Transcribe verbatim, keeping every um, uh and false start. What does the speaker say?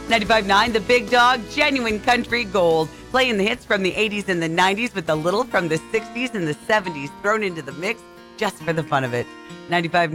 ninety-five point nine The Big Dog, genuine country gold. Playing the hits from the eighties and the nineties with a little from the sixties and the seventies thrown into the mix just for the fun of it. ninety-five point nine